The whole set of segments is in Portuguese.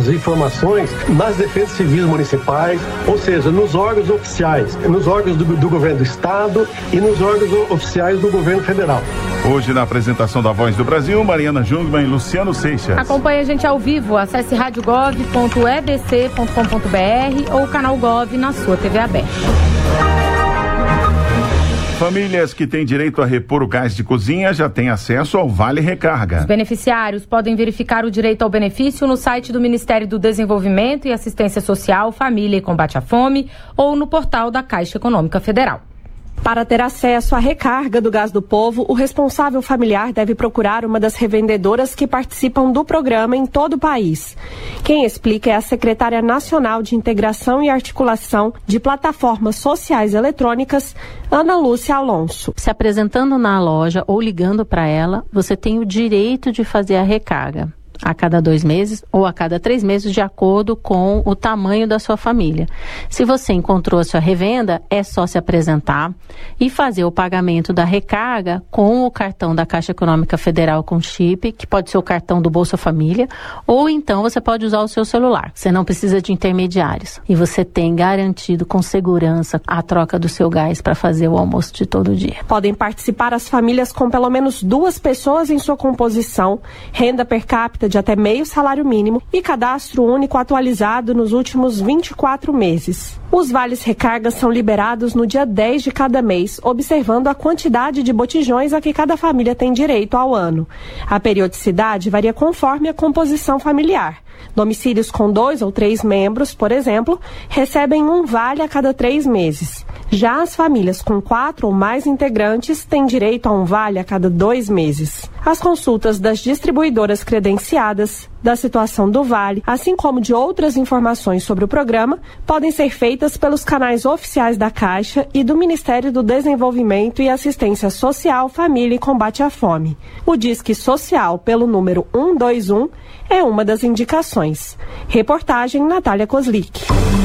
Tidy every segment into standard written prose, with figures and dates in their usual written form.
essas informações nas defesas civis municipais, ou seja, nos órgãos oficiais, nos órgãos do governo do estado e nos órgãos oficiais do governo federal. Hoje, na apresentação da Voz do Brasil, Mariana Jungmann e Luciano Seixas. Acompanhe a gente ao vivo, acesse radiogov.edc.com.br ou o canal Gov na sua TV aberta. Famílias que têm direito a repor o gás de cozinha já têm acesso ao Vale Recarga. Os beneficiários podem verificar o direito ao benefício no site do Ministério do Desenvolvimento e Assistência Social, Família e Combate à Fome ou no portal da Caixa Econômica Federal. Para ter acesso à recarga do Gás do Povo, o responsável familiar deve procurar uma das revendedoras que participam do programa em todo o país. Quem explica é a secretária nacional de Integração e Articulação de Plataformas Sociais Eletrônicas, Ana Lúcia Alonso. Se apresentando na loja ou ligando para ela, você tem o direito de fazer a recarga. A cada 2 meses ou a cada 3 meses, de acordo com o tamanho da sua família. Se você encontrou a sua revenda, é só se apresentar e fazer o pagamento da recarga com o cartão da Caixa Econômica Federal com chip, que pode ser o cartão do Bolsa Família, ou então você pode usar o seu celular. Você não precisa de intermediários. E você tem garantido com segurança a troca do seu gás para fazer o almoço de todo dia. Podem participar as famílias com pelo menos 2 pessoas em sua composição, renda per capita de até meio salário mínimo e cadastro único atualizado nos últimos 24 meses. Os vales recargas são liberados no dia 10 de cada mês, observando a quantidade de botijões a que cada família tem direito ao ano. A periodicidade varia conforme a composição familiar. Domicílios com 2 ou 3 membros, por exemplo, recebem um vale a cada 3 meses. Já as famílias com 4 ou mais integrantes têm direito a um vale a cada 2 meses. As consultas das distribuidoras credenciadas, da situação do vale, assim como de outras informações sobre o programa, podem ser feitas pelos canais oficiais da Caixa e do Ministério do Desenvolvimento e Assistência Social, Família e Combate à Fome. O Disque Social pelo número 121 é uma das indicações. Reportagem Natália Kozlik.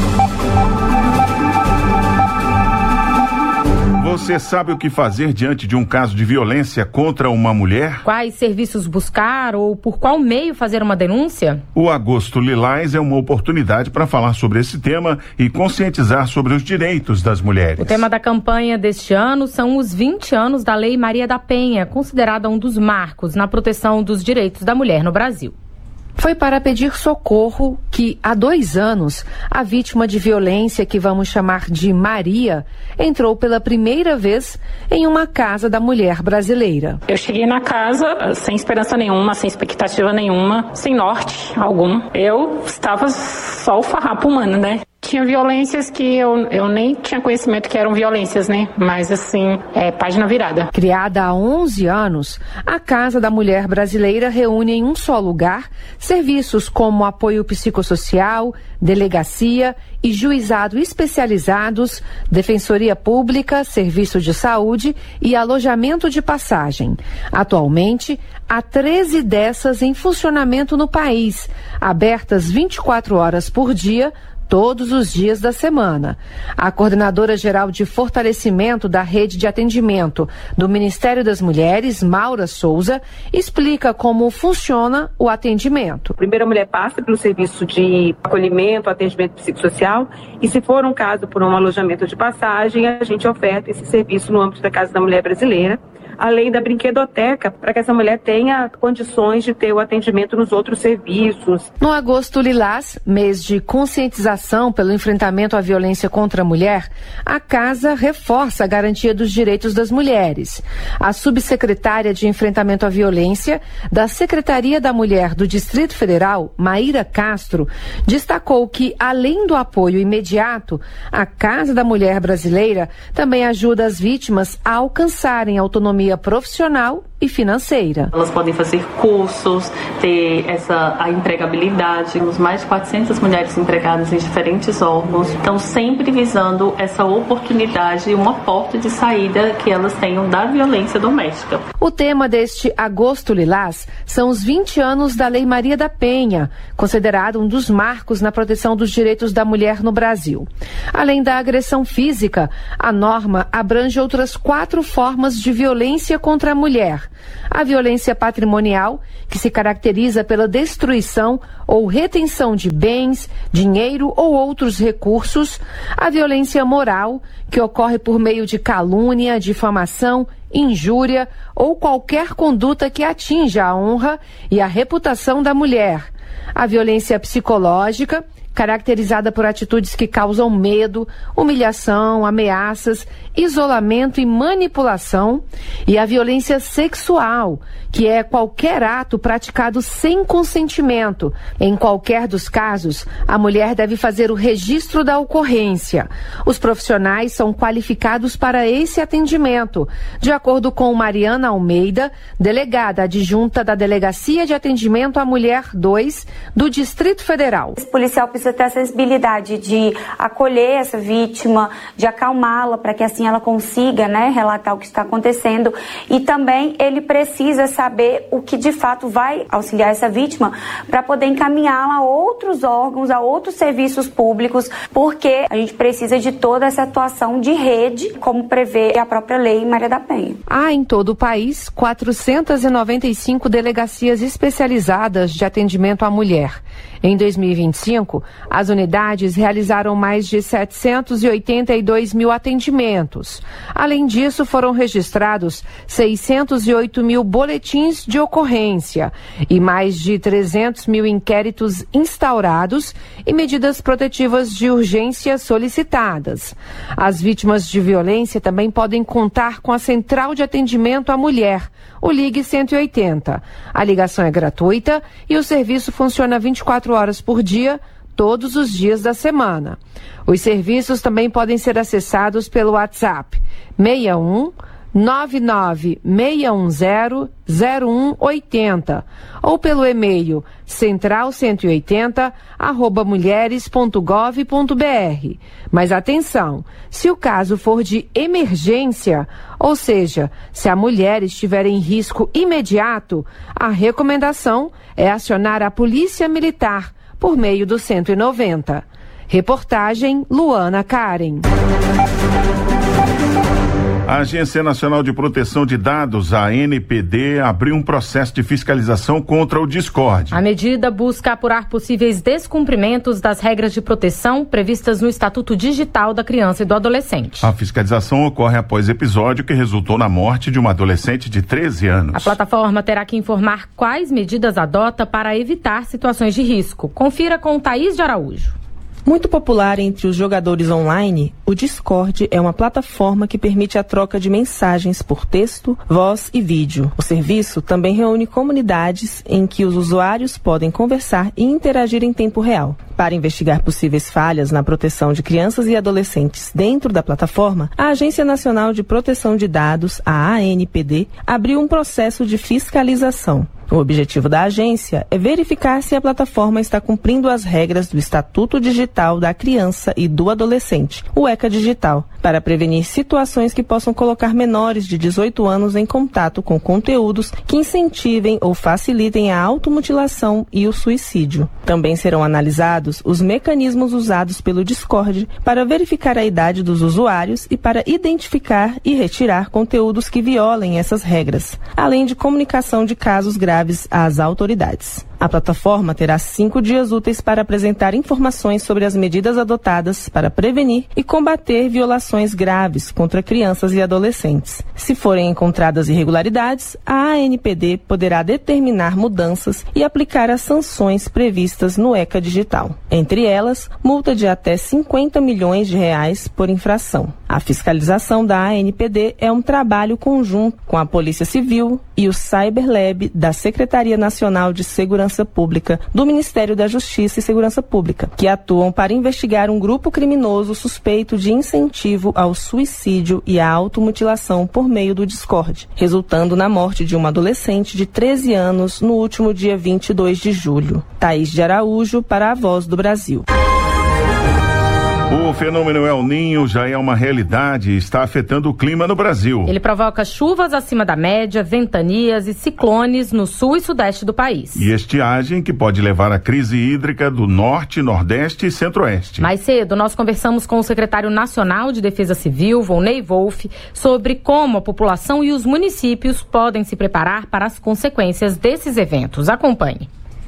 Você sabe o que fazer diante de um caso de violência contra uma mulher? Quais serviços buscar ou por qual meio fazer uma denúncia? O Agosto Lilás é uma oportunidade para falar sobre esse tema e conscientizar sobre os direitos das mulheres. O tema da campanha deste ano são os 20 anos da Lei Maria da Penha, considerada um dos marcos na proteção dos direitos da mulher no Brasil. Foi para pedir socorro que, há 2 anos, a vítima de violência, que vamos chamar de Maria, entrou pela primeira vez em uma casa da mulher brasileira. Eu cheguei na casa sem esperança nenhuma, sem expectativa nenhuma, sem norte algum. Eu estava só o farrapo humano, né? Tinha violências que eu nem tinha conhecimento que eram violências, né? Mas assim, página virada. Criada há 11 anos, a Casa da Mulher Brasileira reúne em um só lugar serviços como apoio psicossocial, delegacia e juizado especializados, defensoria pública, serviço de saúde e alojamento de passagem. Atualmente, há 13 dessas em funcionamento no país, abertas 24 horas por dia, todos os dias da semana. A coordenadora-geral de fortalecimento da rede de atendimento do Ministério das Mulheres, Maura Souza, explica como funciona o atendimento. Primeiro a mulher passa pelo serviço de acolhimento, atendimento psicossocial, e se for um caso por um alojamento de passagem, a gente oferta esse serviço no âmbito da Casa da Mulher Brasileira, além da brinquedoteca, para que essa mulher tenha condições de ter o atendimento nos outros serviços. No Agosto Lilás, mês de conscientização pelo enfrentamento à violência contra a mulher, a Casa reforça a garantia dos direitos das mulheres. A subsecretária de Enfrentamento à Violência da Secretaria da Mulher do Distrito Federal, Maíra Castro, destacou que, além do apoio imediato, a Casa da Mulher Brasileira também ajuda as vítimas a alcançarem autonomia profissional e financeira. Elas podem fazer cursos, ter a empregabilidade. Temos mais de 400 mulheres empregadas em diferentes órgãos, então sempre visando essa oportunidade e uma porta de saída que elas tenham da violência doméstica. O tema deste Agosto Lilás são os 20 anos da Lei Maria da Penha, considerado um dos marcos na proteção dos direitos da mulher no Brasil. Além da agressão física, a norma abrange outras 4 formas de violência contra a mulher: A violência patrimonial, que se caracteriza pela destruição ou retenção de bens, dinheiro ou outros recursos. A violência moral, que ocorre por meio de calúnia, difamação, injúria ou qualquer conduta que atinja a honra e a reputação da mulher. A violência psicológica, caracterizada por atitudes que causam medo, humilhação, ameaças, isolamento e manipulação, e a violência sexual, que é qualquer ato praticado sem consentimento. Em qualquer dos casos, a mulher deve fazer o registro da ocorrência. Os profissionais são qualificados para esse atendimento, de acordo com Mariana Almeida, delegada adjunta da Delegacia de Atendimento à Mulher 2 do Distrito Federal. Esse policial precisa ter a sensibilidade de acolher essa vítima, de acalmá-la para que assim ela consiga, relatar o que está acontecendo, e também ele precisa saber o que de fato vai auxiliar essa vítima para poder encaminhá-la a outros órgãos, a outros serviços públicos, porque a gente precisa de toda essa atuação de rede, como prevê a própria lei Maria da Penha. Há em todo o país 495 delegacias especializadas de atendimento à mulher. Em 2025, as unidades realizaram mais de 782 mil atendimentos. Além disso, foram registrados 608 mil boletins de ocorrência e mais de 300 mil inquéritos instaurados e medidas protetivas de urgência solicitadas. As vítimas de violência também podem contar com a Central de Atendimento à Mulher, o Ligue 180. A ligação é gratuita e o serviço funciona 24 horas por dia, todos os dias da semana. Os serviços também podem ser acessados pelo WhatsApp 61 996100180 ou pelo e-mail central180@mulheres.gov.br. Mas atenção, se o caso for de emergência, ou seja, se a mulher estiver em risco imediato, a recomendação é acionar a Polícia Militar por meio do 190. Reportagem Luana Karen. A Agência Nacional de Proteção de Dados, a ANPD, abriu um processo de fiscalização contra o Discord. A medida busca apurar possíveis descumprimentos das regras de proteção previstas no Estatuto Digital da Criança e do Adolescente. A fiscalização ocorre após episódio que resultou na morte de uma adolescente de 13 anos. A plataforma terá que informar quais medidas adota para evitar situações de risco. Confira com Thaís de Araújo. Muito popular entre os jogadores online, o Discord é uma plataforma que permite a troca de mensagens por texto, voz e vídeo. O serviço também reúne comunidades em que os usuários podem conversar e interagir em tempo real. Para investigar possíveis falhas na proteção de crianças e adolescentes dentro da plataforma, a Agência Nacional de Proteção de Dados, a ANPD, abriu um processo de fiscalização. O objetivo da agência é verificar se a plataforma está cumprindo as regras do Estatuto Digital da Criança e do Adolescente, o ECA Digital, para prevenir situações que possam colocar menores de 18 anos em contato com conteúdos que incentivem ou facilitem a automutilação e o suicídio. Também serão analisados os mecanismos usados pelo Discord para verificar a idade dos usuários e para identificar e retirar conteúdos que violem essas regras, além de comunicação de casos graves às autoridades. A plataforma terá 5 dias úteis para apresentar informações sobre as medidas adotadas para prevenir e combater violações graves contra crianças e adolescentes. Se forem encontradas irregularidades, a ANPD poderá determinar mudanças e aplicar as sanções previstas no ECA Digital. Entre elas, multa de até R$50 milhões por infração. A fiscalização da ANPD é um trabalho conjunto com a Polícia Civil e o Cyberlab da Secretaria Nacional de Segurança Pública do Ministério da Justiça e Segurança Pública, que atuam para investigar um grupo criminoso suspeito de incentivo ao suicídio e à automutilação por meio do Discord, resultando na morte de uma adolescente de 13 anos no último dia 22 de julho. Thaís de Araújo para a Voz do Brasil. O fenômeno El Niño já é uma realidade e está afetando o clima no Brasil. Ele provoca chuvas acima da média, ventanias e ciclones no sul e sudeste do país. E estiagem que pode levar à crise hídrica do norte, nordeste e centro-oeste. Mais cedo, nós conversamos com o secretário nacional de Defesa Civil, Volney Wolff, sobre como a população e os municípios podem se preparar para as consequências desses eventos. Acompanhe.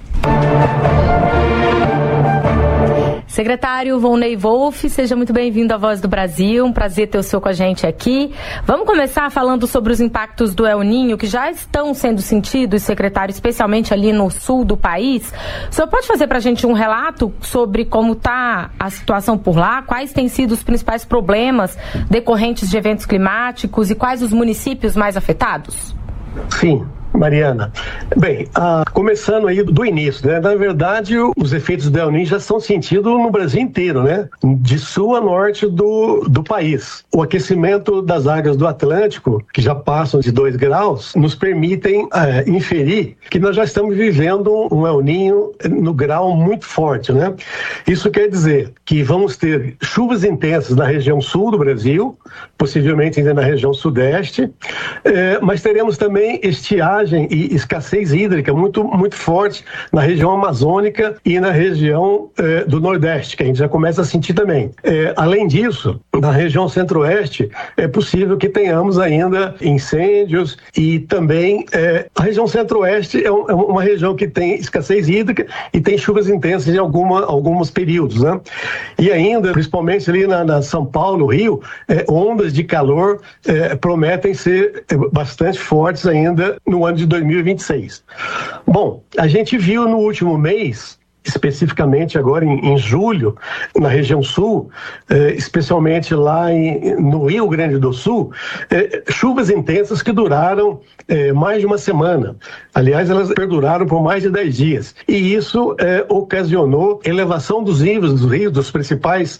Secretário Volney Wolff, seja muito bem-vindo à Voz do Brasil, um prazer ter o senhor com a gente aqui. Vamos começar falando sobre os impactos do El Niño, que já estão sendo sentidos, secretário, especialmente ali no sul do país. O senhor pode fazer para a gente um relato sobre como está a situação por lá, quais têm sido os principais problemas decorrentes de eventos climáticos e quais os municípios mais afetados? Sim, Mariana. Bem, começando aí do início, né? Na verdade, os efeitos do El Niño já são sentidos no Brasil inteiro, né? De sul a norte do país. O aquecimento das águas do Atlântico, que já passam de 2 graus, nos permitem inferir que nós já estamos vivendo um El Niño no grau muito forte, né? Isso quer dizer que vamos ter chuvas intensas na região sul do Brasil, possivelmente ainda na região sudeste, mas teremos também estiagem e escassez hídrica muito forte na região amazônica e na região do Nordeste, que a gente já começa a sentir também. Além disso, na região Centro-Oeste, é possível que tenhamos ainda incêndios e também a região Centro-Oeste é uma região que tem escassez hídrica e tem chuvas intensas em alguns períodos, né? E ainda, principalmente ali na São Paulo, Rio, ondas de calor prometem ser bastante fortes ainda no ano de 2026. Bom, a gente viu no último mês, especificamente agora em julho, na região sul, especialmente lá no Rio Grande do Sul, chuvas intensas que duraram mais de uma semana. Aliás, elas perduraram por mais de 10 dias. E isso ocasionou elevação dos níveis dos rios, das principais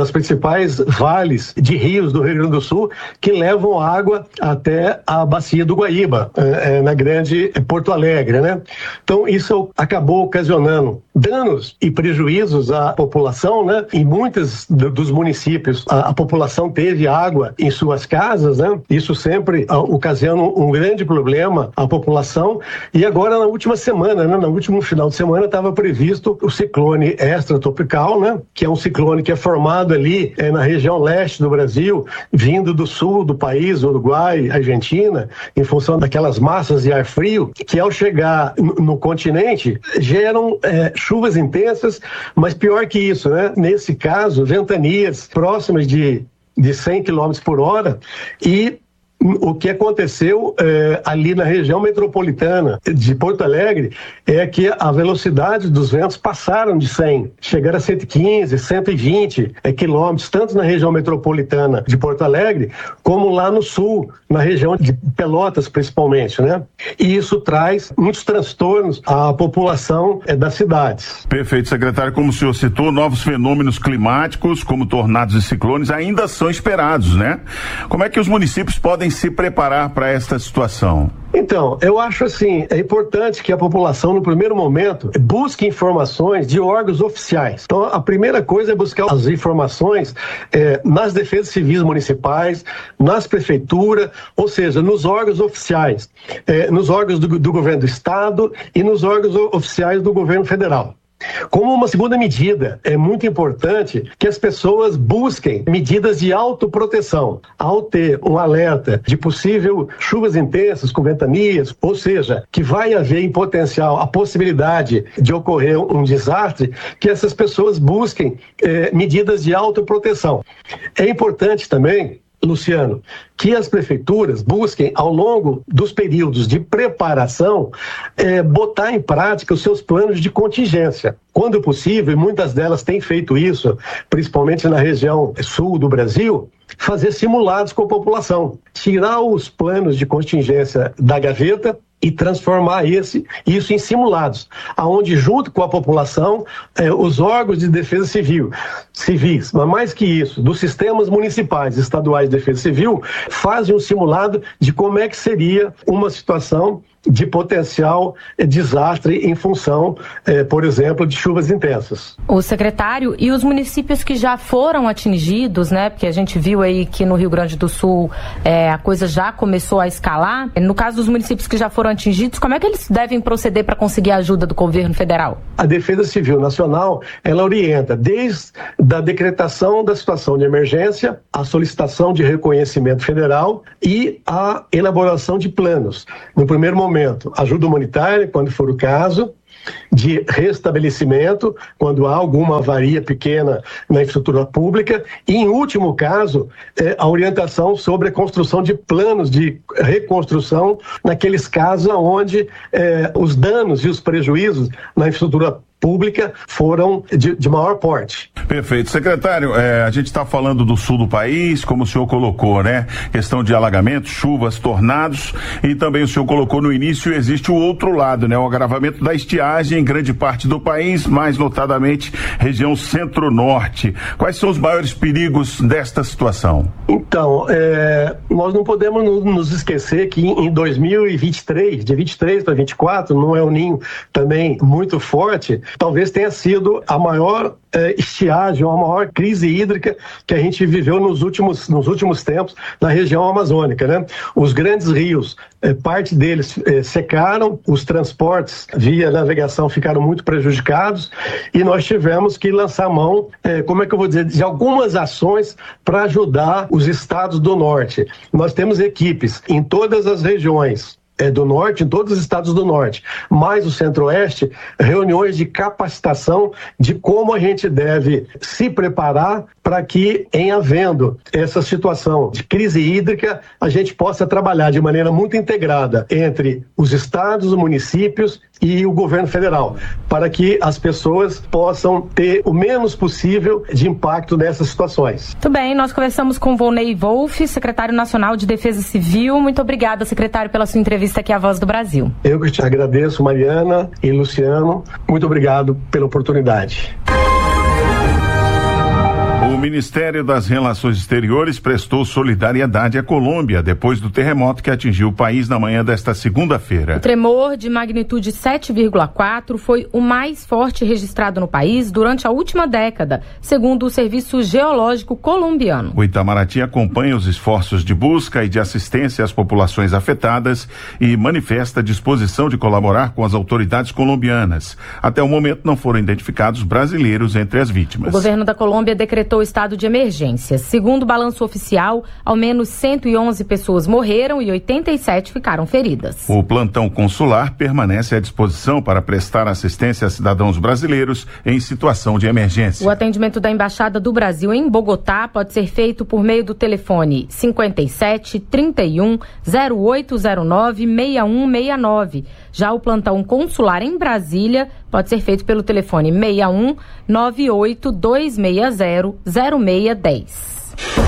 vales de rios do Rio Grande do Sul, que levam água até a bacia do Guaíba, na grande Porto Alegre, né? Então, isso acabou ocasionando danos e prejuízos à população, né? Em muitos dos municípios, a população teve água em suas casas, né? Isso sempre ocasiona um grande problema à população. E agora, na última semana, né? No último final de semana, estava previsto o ciclone extratropical, né? Que é um ciclone que é formado ali na região leste do Brasil, vindo do sul do país, Uruguai, Argentina, em função daquelas massas de ar frio, que ao chegar no continente, geram chuvas intensas, mas pior que isso, né? Nesse caso, ventanias próximas de 100 km por hora e o que aconteceu ali na região metropolitana de Porto Alegre é que a velocidade dos ventos passaram de 100, chegaram a 115, 120 quilômetros, tanto na região metropolitana de Porto Alegre, como lá no sul, na região de Pelotas principalmente, né? E isso traz muitos transtornos à população das cidades. Perfeito, secretário. Como o senhor citou, novos fenômenos climáticos, como tornados e ciclones, ainda são esperados, né? Como é que os municípios podem se preparar para esta situação? Então, eu acho assim, é importante que a população, no primeiro momento, busque informações de órgãos oficiais. Então, a primeira coisa é buscar as informações nas defesas civis municipais, nas prefeituras, ou seja, nos órgãos oficiais, nos órgãos do governo do estado e nos órgãos oficiais do governo federal. Como uma segunda medida, é muito importante que as pessoas busquem medidas de autoproteção. Ao ter um alerta de possível chuvas intensas com ventanias, ou seja, que vai haver em potencial a possibilidade de ocorrer um desastre, que essas pessoas busquem medidas de autoproteção. É importante também, Luciano, que as prefeituras busquem, ao longo dos períodos de preparação, botar em prática os seus planos de contingência. Quando possível, e muitas delas têm feito isso, principalmente na região sul do Brasil, fazer simulados com a população. Tirar os planos de contingência da gaveta e transformar isso em simulados, aonde junto com a população, os órgãos de defesa civis, mas mais que isso, dos sistemas municipais e estaduais de defesa civil, fazem um simulado de como é que seria uma situação de potencial desastre em função, por exemplo, de chuvas intensas. O secretário, e os municípios que já foram atingidos, né? Porque a gente viu aí que no Rio Grande do Sul a coisa já começou a escalar. No caso dos municípios que já foram atingidos, como é que eles devem proceder para conseguir a ajuda do governo federal? A Defesa Civil Nacional, ela orienta desde a decretação da situação de emergência, a solicitação de reconhecimento federal e a elaboração de planos. No primeiro momento, ajuda humanitária, quando for o caso, de restabelecimento, quando há alguma avaria pequena na infraestrutura pública, e, em último caso, a orientação sobre a construção de planos de reconstrução naqueles casos onde os danos e os prejuízos na infraestrutura pública foram de maior porte. Perfeito. Secretário, a gente está falando do sul do país, como o senhor colocou, né? Questão de alagamentos, chuvas, tornados, e também o senhor colocou no início, existe o outro lado, né? O agravamento da estiagem em grande parte do país, mais notadamente região centro-norte. Quais são os maiores perigos desta situação? Então, nós não podemos nos esquecer que em 2023, de 23 para 24, no El Niño também muito forte, talvez tenha sido a maior estiagem, a maior crise hídrica que a gente viveu nos últimos tempos na região amazônica, né? Os grandes rios, parte deles secaram, os transportes via navegação ficaram muito prejudicados e nós tivemos que lançar mão, como é que eu vou dizer, de algumas ações para ajudar os estados do norte. Nós temos equipes em todas as regiões do norte, em todos os estados do norte, mais o centro-oeste, reuniões de capacitação de como a gente deve se preparar para que, em havendo essa situação de crise hídrica, a gente possa trabalhar de maneira muito integrada entre os estados, os municípios e o governo federal, para que as pessoas possam ter o menos possível de impacto nessas situações. Muito bem, nós conversamos com Volney Wolff, secretário nacional de Defesa Civil. Muito obrigada, secretário, pela sua entrevista aqui à Voz do Brasil. Eu que te agradeço, Mariana e Luciano. Muito obrigado pela oportunidade. O Ministério das Relações Exteriores prestou solidariedade à Colômbia depois do terremoto que atingiu o país na manhã desta segunda-feira. O tremor de magnitude 7,4 foi o mais forte registrado no país durante a última década, segundo o Serviço Geológico colombiano. O Itamaraty acompanha os esforços de busca e de assistência às populações afetadas e manifesta a disposição de colaborar com as autoridades colombianas. Até o momento não foram identificados brasileiros entre as vítimas. O governo da Colômbia decretou estado de emergência. Segundo o balanço oficial, ao menos 111 pessoas morreram e 87 ficaram feridas. O plantão consular permanece à disposição para prestar assistência a cidadãos brasileiros em situação de emergência. O atendimento da Embaixada do Brasil em Bogotá pode ser feito por meio do telefone 57 31 0809 6169. Já o plantão consular em Brasília pode ser feito pelo telefone 61 98 260 0610.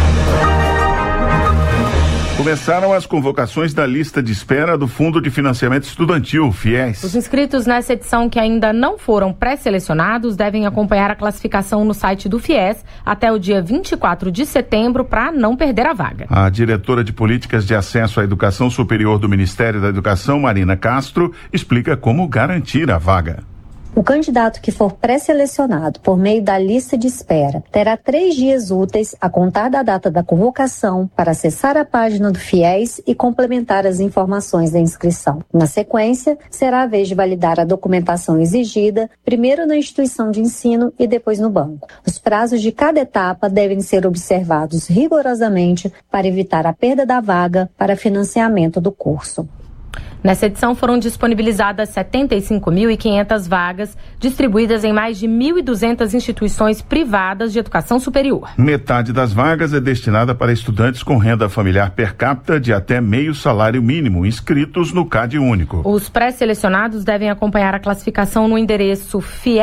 Começaram as convocações da lista de espera do Fundo de Financiamento Estudantil, FIES. Os inscritos nessa edição que ainda não foram pré-selecionados devem acompanhar a classificação no site do FIES até o dia 24 de setembro para não perder a vaga. A diretora de Políticas de Acesso à Educação Superior do Ministério da Educação, Marina Castro, explica como garantir a vaga. O candidato que for pré-selecionado por meio da lista de espera terá 3 dias úteis a contar da data da convocação para acessar a página do FIES e complementar as informações da inscrição. Na sequência, será a vez de validar a documentação exigida, primeiro na instituição de ensino e depois no banco. Os prazos de cada etapa devem ser observados rigorosamente para evitar a perda da vaga para financiamento do curso. Nessa edição foram disponibilizadas 75.500 vagas, distribuídas em mais de 1.200 instituições privadas de educação superior. Metade das vagas é destinada para estudantes com renda familiar per capita de até meio salário mínimo, inscritos no CAD único. Os pré-selecionados devem acompanhar a classificação no endereço FIES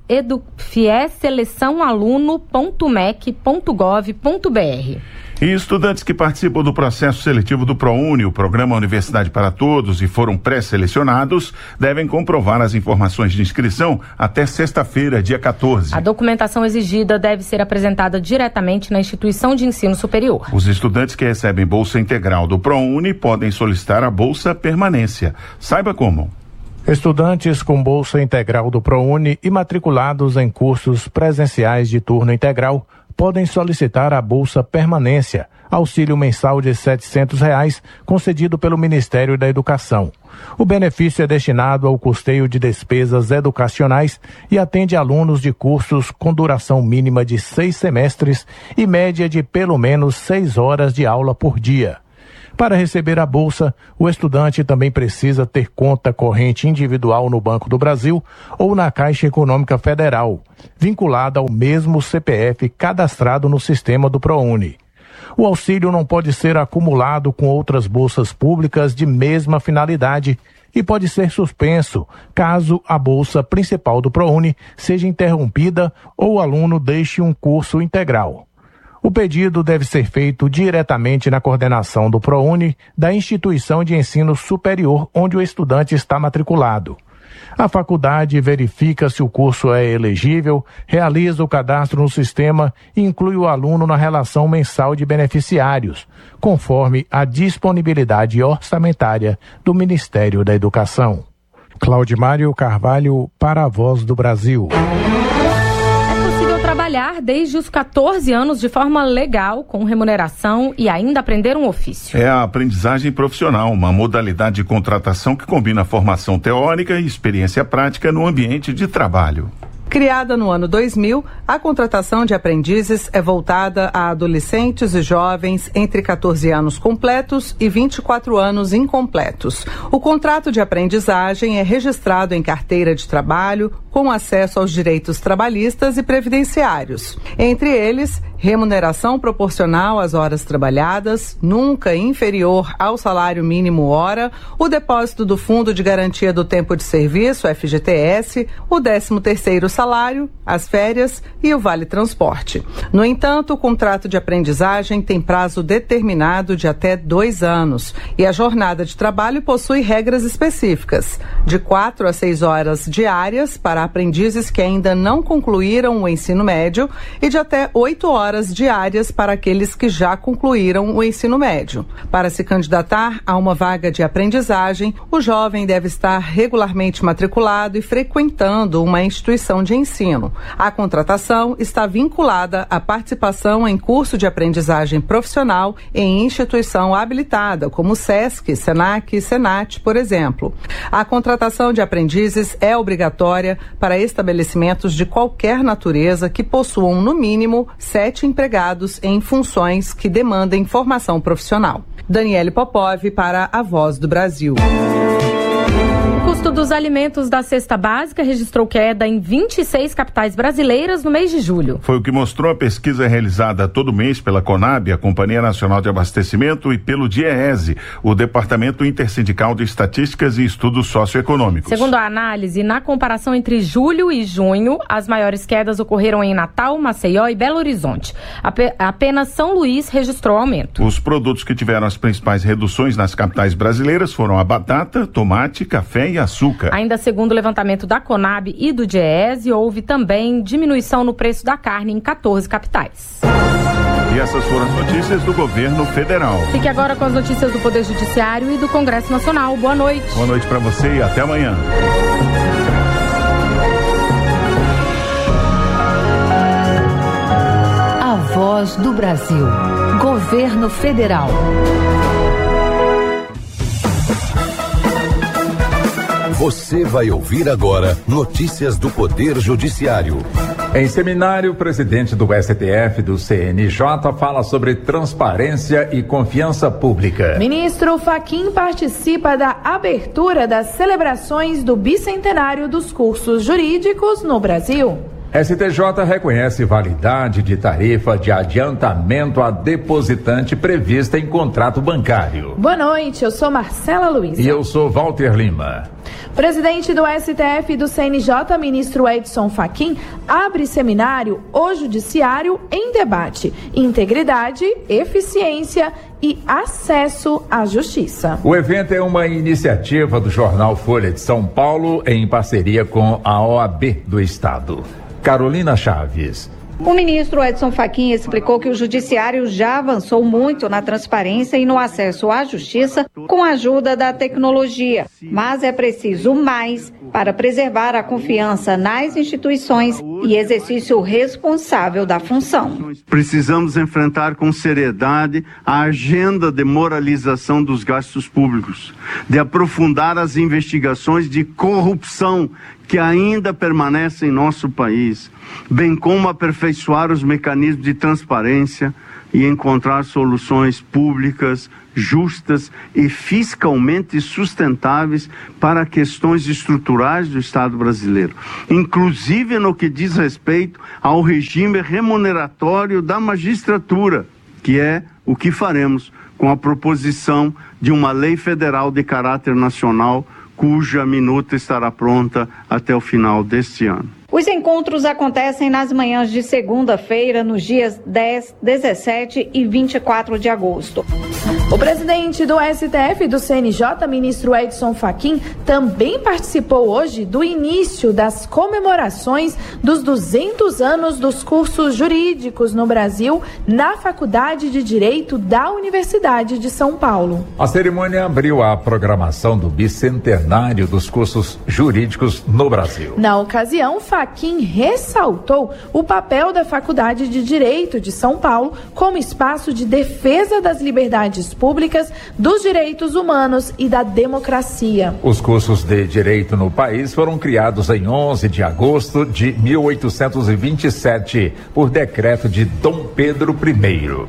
fieseleçãoaluno.mec.gov.br. E estudantes que participam do processo seletivo do ProUni, o Programa Universidade para Todos, e foram pré-selecionados, devem comprovar as informações de inscrição até sexta-feira, dia 14. A documentação exigida deve ser apresentada diretamente na instituição de ensino superior. Os estudantes que recebem bolsa integral do ProUni podem solicitar a bolsa permanência. Saiba como. Estudantes com bolsa integral do ProUni e matriculados em cursos presenciais de turno integral podem solicitar a Bolsa Permanência, auxílio mensal de R$ 700, concedido pelo Ministério da Educação. O benefício é destinado ao custeio de despesas educacionais e atende alunos de cursos com duração mínima de 6 semestres e média de pelo menos 6 horas de aula por dia. Para receber a bolsa, o estudante também precisa ter conta corrente individual no Banco do Brasil ou na Caixa Econômica Federal, vinculada ao mesmo CPF cadastrado no sistema do ProUni. O auxílio não pode ser acumulado com outras bolsas públicas de mesma finalidade e pode ser suspenso caso a bolsa principal do ProUni seja interrompida ou o aluno deixe um curso integral. O pedido deve ser feito diretamente na coordenação do ProUni da instituição de ensino superior onde o estudante está matriculado. A faculdade verifica se o curso é elegível, realiza o cadastro no sistema e inclui o aluno na relação mensal de beneficiários, conforme a disponibilidade orçamentária do Ministério da Educação. Claudimário Carvalho, para a Voz do Brasil. Trabalhar desde os 14 anos de forma legal, com remuneração e ainda aprender um ofício. É a aprendizagem profissional, uma modalidade de contratação que combina formação teórica e experiência prática no ambiente de trabalho. Criada no ano 2000, a contratação de aprendizes é voltada a adolescentes e jovens entre 14 anos completos e 24 anos incompletos. O contrato de aprendizagem é registrado em carteira de trabalho, com acesso aos direitos trabalhistas e previdenciários. Entre eles, remuneração proporcional às horas trabalhadas, nunca inferior ao salário mínimo hora, o depósito do Fundo de Garantia do Tempo de Serviço, FGTS, o 13º salário, as férias e o Vale Transporte. No entanto, o contrato de aprendizagem tem prazo determinado de até 2 anos e a jornada de trabalho possui regras específicas, de 4 a 6 horas diárias para aprendizes que ainda não concluíram o ensino médio e de até 8 horas diárias para aqueles que já concluíram o ensino médio. Para se candidatar a uma vaga de aprendizagem, o jovem deve estar regularmente matriculado e frequentando uma instituição de ensino. A contratação está vinculada à participação em curso de aprendizagem profissional em instituição habilitada, como SESC, SENAC e SENAT, por exemplo. A contratação de aprendizes é obrigatória para estabelecimentos de qualquer natureza que possuam, no mínimo, 7 empregados em funções que demandem formação profissional. Daniele Popov para a Voz do Brasil. O custo dos alimentos da cesta básica registrou queda em 26 capitais brasileiras no mês de julho. Foi o que mostrou a pesquisa realizada todo mês pela Conab, a Companhia Nacional de Abastecimento, e pelo DIEESE, o Departamento Intersindical de Estatísticas e Estudos Socioeconômicos. Segundo a análise, na comparação entre julho e junho, as maiores quedas ocorreram em Natal, Maceió e Belo Horizonte. Apenas São Luís registrou aumento. Os produtos que tiveram as principais reduções nas capitais brasileiras foram a batata, tomate, café e açúcar. Ainda segundo o levantamento da Conab e do DIEESE, houve também diminuição no preço da carne em 14 capitais. E essas foram as notícias do governo federal. Fique agora com as notícias do Poder Judiciário e do Congresso Nacional. Boa noite. Boa noite para você e até amanhã. A Voz do Brasil. Governo Federal. Você vai ouvir agora notícias do Poder Judiciário. Em seminário, o presidente do STF do CNJ fala sobre transparência e confiança pública. Ministro Fachin participa da abertura das celebrações do bicentenário dos cursos jurídicos no Brasil. STJ reconhece validade de tarifa de adiantamento a depositante prevista em contrato bancário. Boa noite, eu sou Marcela Luiz. E eu sou Walter Lima. Presidente do STF e do CNJ, ministro Edson Fachin, abre seminário O Judiciário em Debate: Integridade, Eficiência e Acesso à Justiça. O evento é uma iniciativa do jornal Folha de São Paulo em parceria com a OAB do Estado. Carolina Chaves. O ministro Edson Fachin explicou que o judiciário já avançou muito na transparência e no acesso à justiça com a ajuda da tecnologia, mas é preciso mais para preservar a confiança nas instituições e exercício responsável da função. Precisamos enfrentar com seriedade a agenda de moralização dos gastos públicos, de aprofundar as investigações de corrupção que ainda permanecem em nosso país, bem como aperfeiçoar os mecanismos de transparência e encontrar soluções públicas, justas e fiscalmente sustentáveis para questões estruturais do Estado brasileiro, inclusive no que diz respeito ao regime remuneratório da magistratura, que é o que faremos com a proposição de uma lei federal de caráter nacional, cuja minuta estará pronta até o final deste ano. Os encontros acontecem nas manhãs de segunda-feira, nos dias 10, 17 e 24 de agosto. O presidente do STF e do CNJ, ministro Edson Fachin, também participou hoje do início das comemorações dos 200 anos dos cursos jurídicos no Brasil, na Faculdade de Direito da Universidade de São Paulo. A cerimônia abriu a programação do bicentenário dos cursos jurídicos no Brasil. Na ocasião, Fachin ressaltou o papel da Faculdade de Direito de São Paulo como espaço de defesa das liberdades públicas, dos direitos humanos e da democracia. Os cursos de direito no país foram criados em 11 de agosto de 1827, por decreto de Dom Pedro I.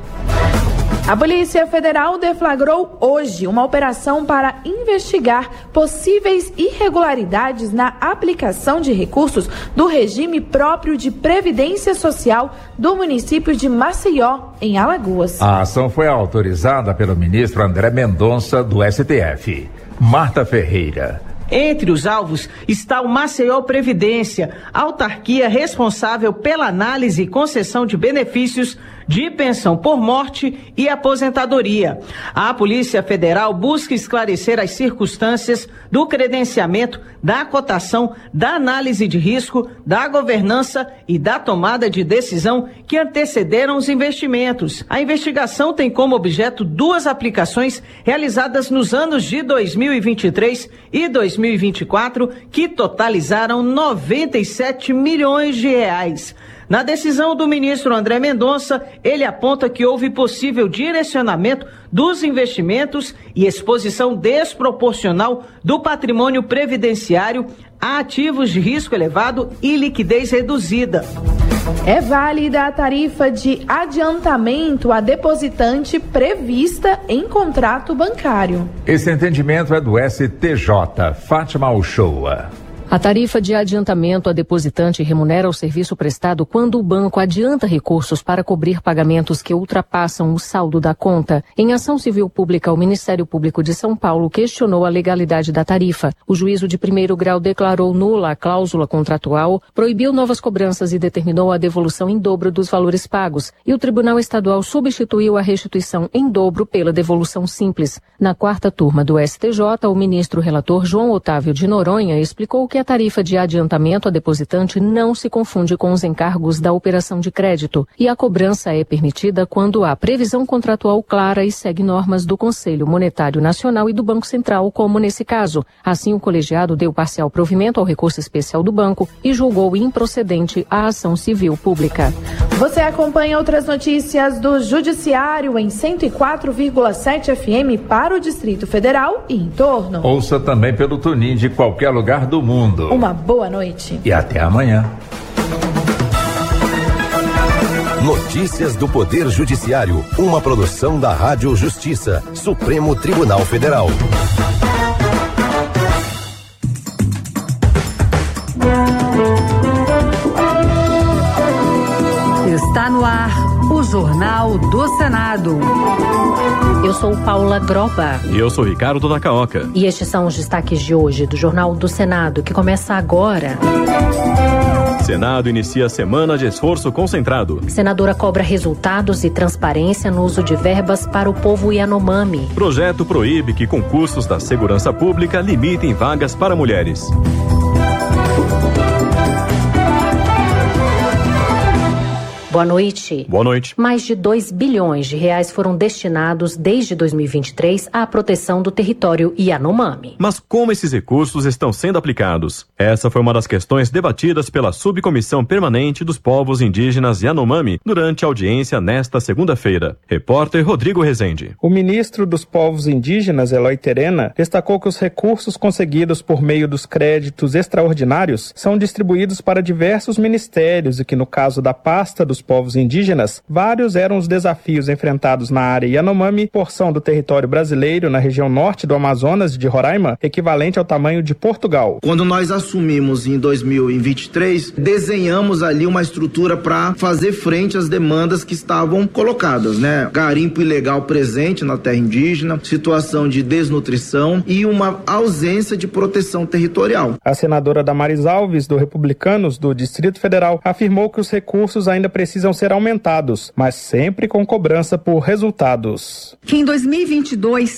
A Polícia Federal deflagrou hoje uma operação para investigar possíveis irregularidades na aplicação de recursos do regime próprio de previdência social do município de Maceió, em Alagoas. A ação foi autorizada pelo ministro André Mendonça, do STF. Marta Ferreira. Entre os alvos está o Maceió Previdência, autarquia responsável pela análise e concessão de benefícios de pensão por morte e aposentadoria. A Polícia Federal busca esclarecer as circunstâncias do credenciamento, da cotação, da análise de risco, da governança e da tomada de decisão que antecederam os investimentos. A investigação tem como objeto duas aplicações realizadas nos anos de 2023 e 2024, que totalizaram 97 milhões de reais. Na decisão do ministro André Mendonça, ele aponta que houve possível direcionamento dos investimentos e exposição desproporcional do patrimônio previdenciário a ativos de risco elevado e liquidez reduzida. É válida a tarifa de adiantamento a depositante prevista em contrato bancário. Esse entendimento é do STJ. Fátima Uchoa. A tarifa de adiantamento a depositante remunera o serviço prestado quando o banco adianta recursos para cobrir pagamentos que ultrapassam o saldo da conta. Em ação civil pública, o Ministério Público de São Paulo questionou a legalidade da tarifa. O juízo de primeiro grau declarou nula a cláusula contratual, proibiu novas cobranças e determinou a devolução em dobro dos valores pagos. E o Tribunal Estadual substituiu a restituição em dobro pela devolução simples. Na quarta turma do STJ, o ministro relator João Otávio de Noronha explicou que a tarifa de adiantamento a depositante não se confunde com os encargos da operação de crédito e a cobrança é permitida quando há previsão contratual clara e segue normas do Conselho Monetário Nacional e do Banco Central, como nesse caso. Assim, o colegiado deu parcial provimento ao recurso especial do banco e julgou improcedente a ação civil pública. Você acompanha outras notícias do Judiciário em 104,7 FM para o Distrito Federal e em torno. Ouça também pelo TuneIn de qualquer lugar do mundo. Uma boa noite. E até amanhã. Notícias do Poder Judiciário, uma produção da Rádio Justiça, Supremo Tribunal Federal. Está no ar o Jornal do Senado. Eu sou Paula Groba. E eu sou Ricardo Nacaoca. E estes são os destaques de hoje do Jornal do Senado, que começa agora. Senado inicia a semana de esforço concentrado. Senadora cobra resultados e transparência no uso de verbas para o povo Yanomami. Projeto proíbe que concursos da segurança pública limitem vagas para mulheres. Boa noite. Boa noite. Mais de 2 bilhões de reais foram destinados desde 2023 à proteção do território Yanomami. Mas como esses recursos estão sendo aplicados? Essa foi uma das questões debatidas pela Subcomissão Permanente dos Povos Indígenas Yanomami durante a audiência nesta segunda-feira. Repórter Rodrigo Rezende. O ministro dos Povos Indígenas, Eloy Terena, destacou que os recursos conseguidos por meio dos créditos extraordinários são distribuídos para diversos ministérios e que, no caso da pasta dos povos indígenas, vários eram os desafios enfrentados na área Yanomami, porção do território brasileiro na região norte do Amazonas de Roraima, equivalente ao tamanho de Portugal. Quando nós assumimos em 2023, desenhamos ali uma estrutura para fazer frente às demandas que estavam colocadas, né? Garimpo ilegal presente na terra indígena, situação de desnutrição e uma ausência de proteção territorial. A senadora Damares Alves, do Republicanos do Distrito Federal, afirmou que os recursos ainda precisam ser aumentados, mas sempre com cobrança por resultados. Que em 2022,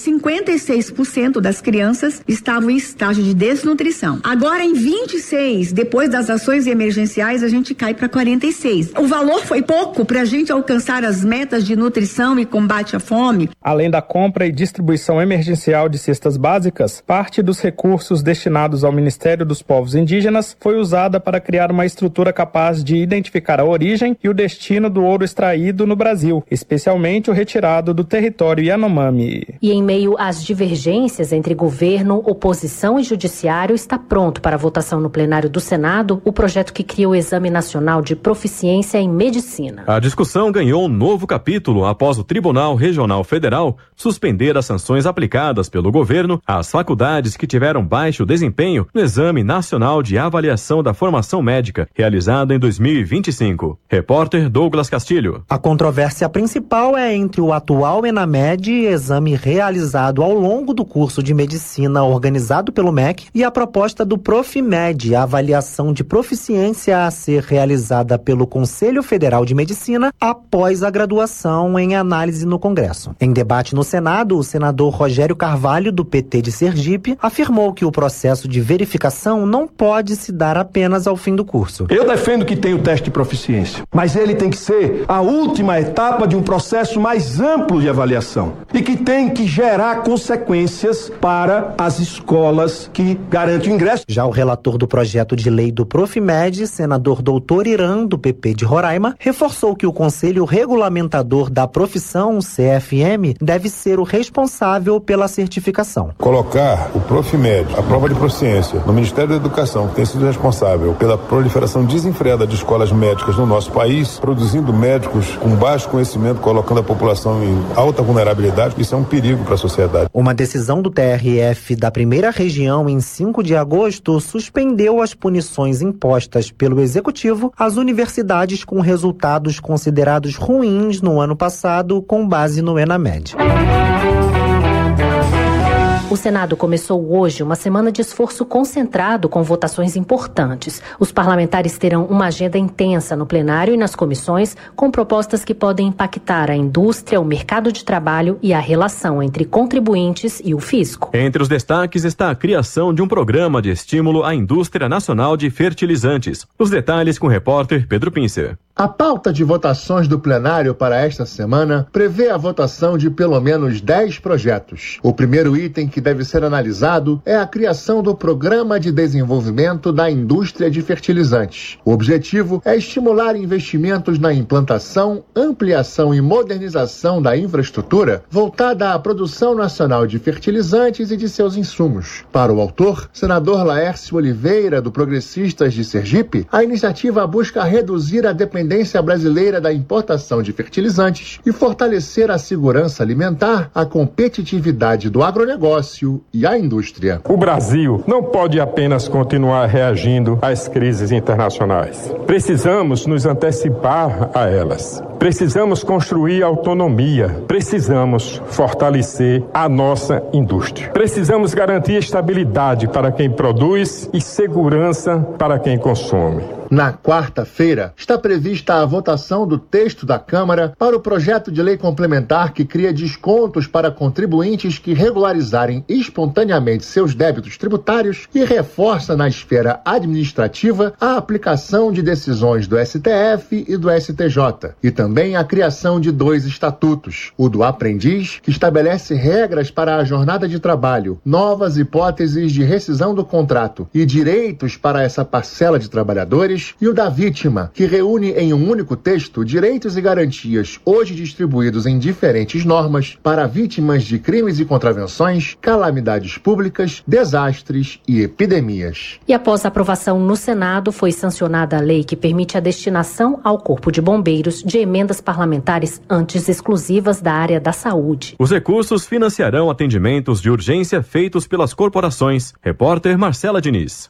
56% das crianças estavam em estágio de desnutrição. Agora, em 26, depois das ações emergenciais, a gente cai para 46. O valor foi pouco para a gente alcançar as metas de nutrição e combate à fome. Além da compra e distribuição emergencial de cestas básicas, parte dos recursos destinados ao Ministério dos Povos Indígenas foi usada para criar uma estrutura capaz de identificar a origem e o destino do ouro extraído no Brasil, especialmente o retirado do território Yanomami. E em meio às divergências entre governo, oposição e judiciário, está pronto para votação no plenário do Senado o projeto que cria o Exame Nacional de Proficiência em Medicina. A discussão ganhou um novo capítulo após o Tribunal Regional Federal suspender as sanções aplicadas pelo governo às faculdades que tiveram baixo desempenho no Exame Nacional de Avaliação da Formação Médica, realizado em 2025. Repórter Douglas Castilho. A controvérsia principal é entre o atual ENAMED, exame realizado ao longo do curso de medicina organizado pelo MEC, e a proposta do Profimed, a avaliação de proficiência a ser realizada pelo Conselho Federal de Medicina após a graduação em análise no Congresso. Em debate no Senado, o senador Rogério Carvalho, do PT de Sergipe, afirmou que o processo de verificação não pode se dar apenas ao fim do curso. Eu defendo que tenha o teste de proficiência, mas ele tem que ser a última etapa de um processo mais amplo de avaliação e que tem que gerar consequências para as escolas que garantem o ingresso. Já o relator do projeto de lei do Profimed, senador Doutor Irã, do PP de Roraima, reforçou que o Conselho Regulamentador da Profissão, CFM, deve ser o responsável pela certificação. Colocar o Profimed, a prova de proficiência, no Ministério da Educação, que tem sido responsável pela proliferação desenfreada de escolas médicas no nosso país, produzindo médicos com baixo conhecimento, colocando a população em alta vulnerabilidade, isso é um perigo para a sociedade. Uma decisão do TRF da primeira região em 5 de agosto suspendeu as punições impostas pelo Executivo às universidades com resultados considerados ruins no ano passado, com base no ENAMED. O Senado começou hoje uma semana de esforço concentrado com votações importantes. Os parlamentares terão uma agenda intensa no plenário e nas comissões, com propostas que podem impactar a indústria, o mercado de trabalho e a relação entre contribuintes e o fisco. Entre os destaques está a criação de um programa de estímulo à indústria nacional de fertilizantes. Os detalhes com o repórter Pedro Pincer. A pauta de votações do plenário para esta semana prevê a votação de pelo menos 10 projetos. O primeiro item que deve ser analisado é a criação do Programa de Desenvolvimento da Indústria de Fertilizantes. O objetivo é estimular investimentos na implantação, ampliação e modernização da infraestrutura voltada à produção nacional de fertilizantes e de seus insumos. Para o autor, senador Laércio Oliveira, do Progressistas de Sergipe, a iniciativa busca reduzir a dependência brasileira da importação de fertilizantes e fortalecer a segurança alimentar, a competitividade do agronegócio comércio e a indústria. O Brasil não pode apenas continuar reagindo às crises internacionais. Precisamos nos antecipar a elas. Precisamos construir autonomia. Precisamos fortalecer a nossa indústria. Precisamos garantir estabilidade para quem produz e segurança para quem consome. Na quarta-feira, está prevista a votação do texto da Câmara para o projeto de lei complementar que cria descontos para contribuintes que regularizarem espontaneamente seus débitos tributários e reforça na esfera administrativa a aplicação de decisões do STF e do STJ, e também a criação de 2 estatutos, o do aprendiz, que estabelece regras para a jornada de trabalho, novas hipóteses de rescisão do contrato e direitos para essa parcela de trabalhadores, e o da vítima, que reúne em um único texto direitos e garantias hoje distribuídos em diferentes normas para vítimas de crimes e contravenções, calamidades públicas, desastres e epidemias. E após a aprovação no Senado, foi sancionada a lei que permite a destinação ao Corpo de Bombeiros de emendas parlamentares antes exclusivas da área da saúde. Os recursos financiarão atendimentos de urgência feitos pelas corporações. Repórter Marcela Diniz.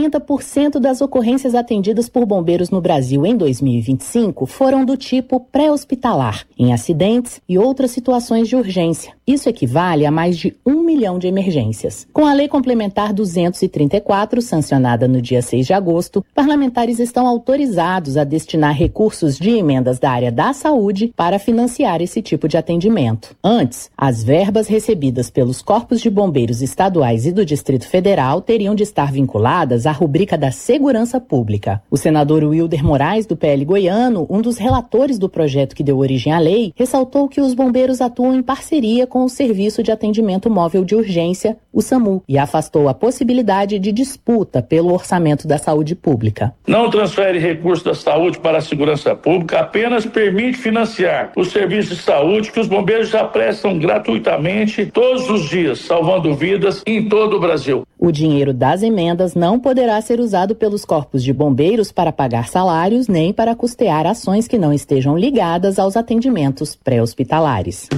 40% das ocorrências atendidas por bombeiros no Brasil em 2025 foram do tipo pré-hospitalar, em acidentes e outras situações de urgência. Isso equivale a mais de 1 milhão de emergências. Com a Lei Complementar 234, sancionada no dia 6 de agosto, parlamentares estão autorizados a destinar recursos de emendas da área da saúde para financiar esse tipo de atendimento. Antes, as verbas recebidas pelos corpos de bombeiros estaduais e do Distrito Federal teriam de estar vinculadas à rubrica da segurança pública. O senador Wilder Moraes, do PL goiano, um dos relatores do projeto que deu origem à lei, ressaltou que os bombeiros atuam em parceria com o Serviço de Atendimento Móvel de Urgência, o SAMU, e afastou a possibilidade de disputa pelo orçamento da saúde pública. Não transfere recursos da saúde para a segurança pública, apenas permite financiar os serviços de saúde que os bombeiros já prestam gratuitamente todos os dias, salvando vidas em todo o Brasil. O dinheiro das emendas não poderá ser usado pelos corpos de bombeiros para pagar salários nem para custear ações que não estejam ligadas aos atendimentos pré-hospitalares.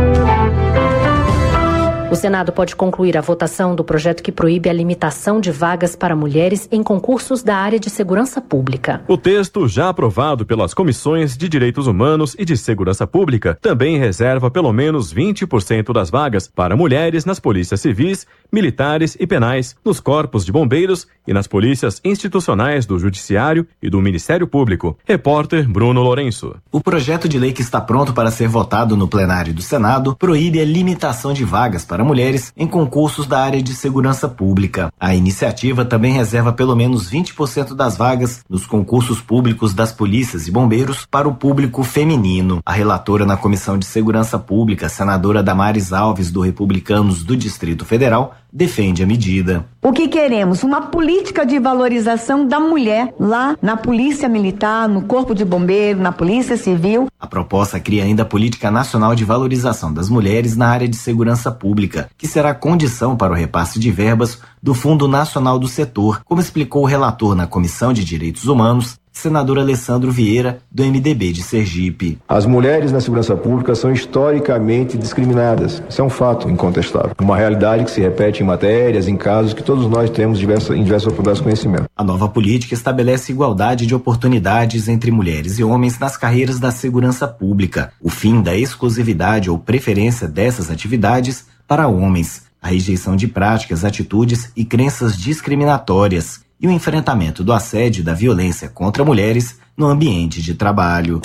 O Senado pode concluir a votação do projeto que proíbe a limitação de vagas para mulheres em concursos da área de segurança pública. O texto, já aprovado pelas comissões de Direitos Humanos e de Segurança Pública, também reserva pelo menos 20% das vagas para mulheres nas polícias civis, militares e penais, nos corpos de bombeiros e nas polícias institucionais do Judiciário e do Ministério Público. Repórter Bruno Lourenço. O projeto de lei que está pronto para ser votado no plenário do Senado proíbe a limitação de vagas para mulheres em concursos da área de segurança pública. A iniciativa também reserva pelo menos 20% das vagas nos concursos públicos das polícias e bombeiros para o público feminino. A relatora na Comissão de Segurança Pública, senadora Damares Alves, do Republicanos do Distrito Federal, defende a medida. O que queremos? Uma política de valorização da mulher lá na Polícia Militar, no Corpo de Bombeiro, na Polícia Civil. A proposta cria ainda a Política Nacional de Valorização das Mulheres na área de segurança pública, que será condição para o repasse de verbas do Fundo Nacional do Setor, como explicou o relator na Comissão de Direitos Humanos, senador Alessandro Vieira, do MDB de Sergipe. As mulheres na segurança pública são historicamente discriminadas. Isso é um fato incontestável. Uma realidade que se repete em matérias, em casos que todos nós temos em diversas oportunidades de conhecimento. A nova política estabelece igualdade de oportunidades entre mulheres e homens nas carreiras da segurança pública, o fim da exclusividade ou preferência dessas atividades para homens, a rejeição de práticas, atitudes e crenças discriminatórias e o enfrentamento do assédio e da violência contra mulheres no ambiente de trabalho.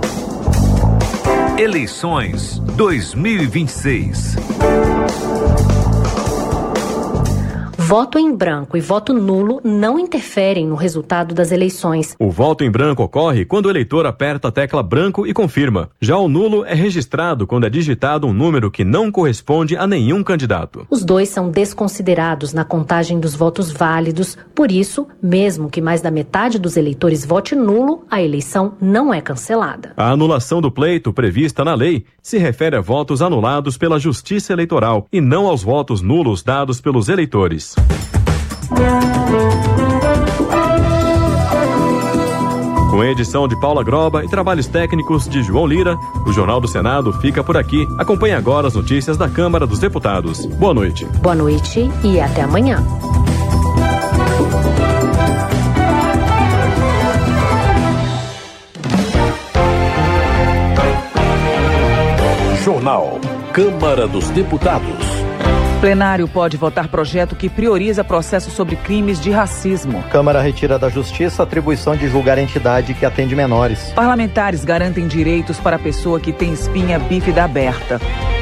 Eleições 2026. Voto em branco e voto nulo não interferem no resultado das eleições. O voto em branco ocorre quando o eleitor aperta a tecla branco e confirma. Já o nulo é registrado quando é digitado um número que não corresponde a nenhum candidato. Os dois são desconsiderados na contagem dos votos válidos. Por isso, mesmo que mais da metade dos eleitores vote nulo, a eleição não é cancelada. A anulação do pleito prevista na lei se refere a votos anulados pela Justiça Eleitoral e não aos votos nulos dados pelos eleitores. Com edição de Paula Groba e trabalhos técnicos de João Lira, o Jornal do Senado fica por aqui. Acompanhe agora as notícias da Câmara dos Deputados. Boa noite. Boa noite e até amanhã. Jornal Câmara dos Deputados. Plenário pode votar projeto que prioriza processo sobre crimes de racismo. Câmara retira da Justiça a atribuição de julgar a entidade que atende menores. Parlamentares garantem direitos para a pessoa que tem espinha bífida aberta.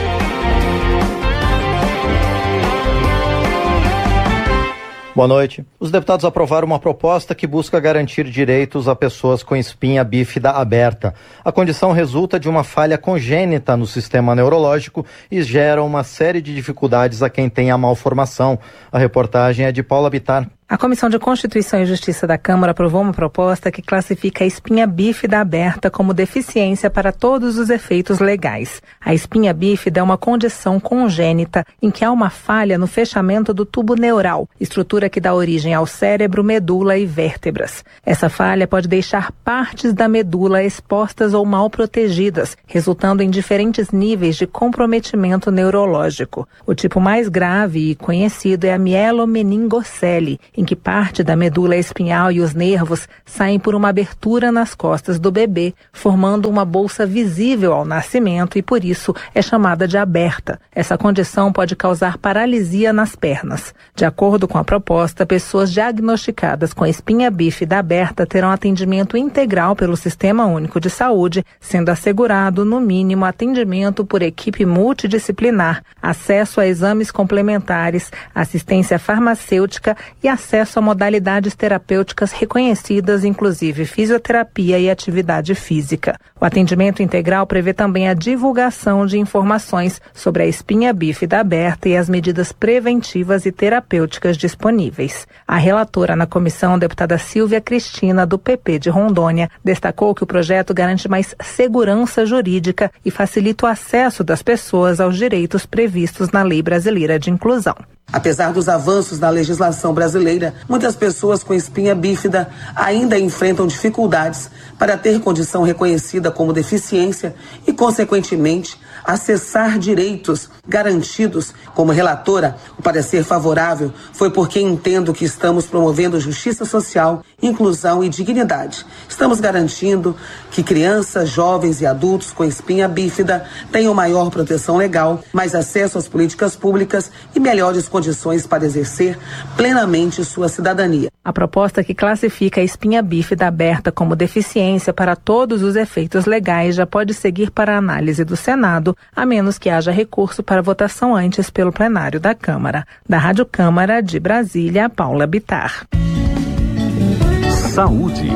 Boa noite. Os deputados aprovaram uma proposta que busca garantir direitos a pessoas com espinha bífida aberta. A condição resulta de uma falha congênita no sistema neurológico e gera uma série de dificuldades a quem tem a malformação. A reportagem é de Paula Bittar. A Comissão de Constituição e Justiça da Câmara aprovou uma proposta que classifica a espinha bífida aberta como deficiência para todos os efeitos legais. A espinha bífida é uma condição congênita em que há uma falha no fechamento do tubo neural, estrutura que dá origem ao cérebro, medula e vértebras. Essa falha pode deixar partes da medula expostas ou mal protegidas, resultando em diferentes níveis de comprometimento neurológico. O tipo mais grave e conhecido é a mielomeningocele, em que parte da medula espinhal e os nervos saem por uma abertura nas costas do bebê, formando uma bolsa visível ao nascimento e, por isso, é chamada de aberta. Essa condição pode causar paralisia nas pernas. De acordo com a proposta, pessoas diagnosticadas com espinha bífida aberta terão atendimento integral pelo Sistema Único de Saúde, sendo assegurado, no mínimo, atendimento por equipe multidisciplinar, acesso a exames complementares, assistência farmacêutica e acesso a modalidades terapêuticas reconhecidas, inclusive fisioterapia e atividade física. O atendimento integral prevê também a divulgação de informações sobre a espinha bífida aberta e as medidas preventivas e terapêuticas disponíveis. A relatora na comissão, deputada Silvia Cristina, do PP de Rondônia, destacou que o projeto garante mais segurança jurídica e facilita o acesso das pessoas aos direitos previstos na Lei Brasileira de Inclusão. Apesar dos avanços na legislação brasileira, muitas pessoas com espinha bífida ainda enfrentam dificuldades para ter condição reconhecida como deficiência e, consequentemente, acessar direitos garantidos. Como relatora, o parecer favorável foi porque entendo que estamos promovendo justiça social, inclusão e dignidade. Estamos garantindo que crianças, jovens e adultos com espinha bífida tenham maior proteção legal, mais acesso às políticas públicas e melhores condições para exercer plenamente sua cidadania. A proposta que classifica a espinha bífida aberta como deficiência para todos os efeitos legais já pode seguir para a análise do Senado, a menos que haja recurso para votação antes pelo plenário da Câmara. Da Rádio Câmara de Brasília, Paula Bittar. Saúde.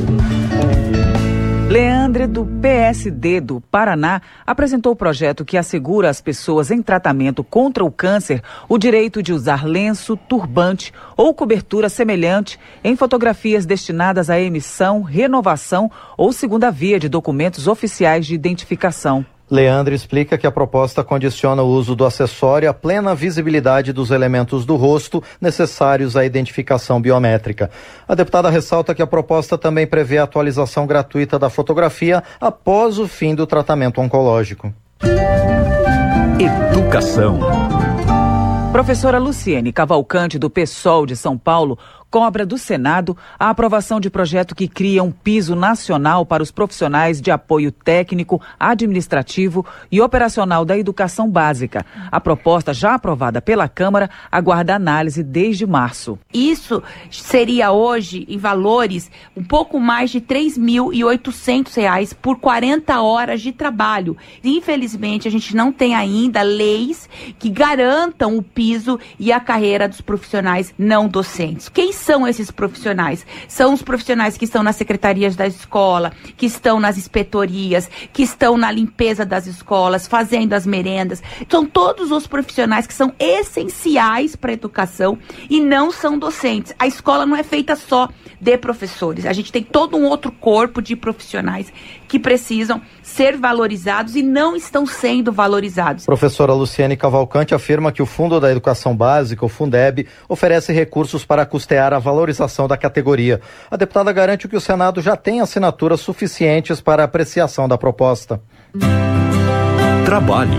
Leandre, do PSD do Paraná, apresentou o projeto que assegura às pessoas em tratamento contra o câncer o direito de usar lenço, turbante ou cobertura semelhante em fotografias destinadas à emissão, renovação ou segunda via de documentos oficiais de identificação. Leandro explica que a proposta condiciona o uso do acessório à plena visibilidade dos elementos do rosto necessários à identificação biométrica. A deputada ressalta que a proposta também prevê a atualização gratuita da fotografia após o fim do tratamento oncológico. Educação. Professora Luciene Cavalcante, do PSOL de São Paulo, cobra do Senado a aprovação de projeto que cria um piso nacional para os profissionais de apoio técnico, administrativo e operacional da educação básica. A proposta, já aprovada pela Câmara, aguarda análise desde março. Isso seria hoje, em valores, um pouco mais de R$ 3.800 por 40 horas de trabalho. Infelizmente, a gente não tem ainda leis que garantam o piso e a carreira dos profissionais não docentes. Quem são esses profissionais? São os profissionais que estão nas secretarias da escola, que estão nas inspetorias, que estão na limpeza das escolas, fazendo as merendas. São todos os profissionais que são essenciais para a educação e não são docentes. A escola não é feita só de professores. A gente tem todo um outro corpo de profissionais que precisam ser valorizados e não estão sendo valorizados. Professora Luciene Cavalcante afirma que o Fundo da Educação Básica, o Fundeb, oferece recursos para custear apoiar a valorização da categoria. A deputada garante que o Senado já tem assinaturas suficientes para a apreciação da proposta. Trabalho.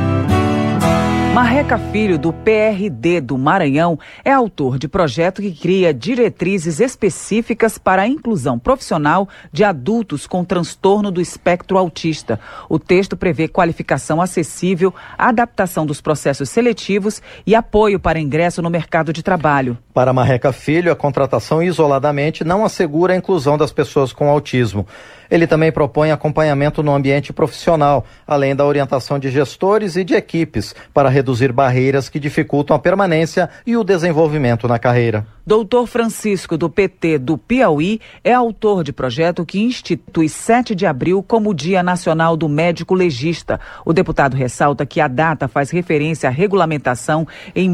Marreca Filho, do PRD do Maranhão, é autor de projeto que cria diretrizes específicas para a inclusão profissional de adultos com transtorno do espectro autista. O texto prevê qualificação acessível, adaptação dos processos seletivos e apoio para ingresso no mercado de trabalho. Para Marreca Filho, a contratação isoladamente não assegura a inclusão das pessoas com autismo. Ele também propõe acompanhamento no ambiente profissional, além da orientação de gestores e de equipes, para reduzir barreiras que dificultam a permanência e o desenvolvimento na carreira. Doutor Francisco, do PT do Piauí, é autor de projeto que institui 7 de abril como Dia Nacional do Médico Legista. O deputado ressalta que a data faz referência à regulamentação em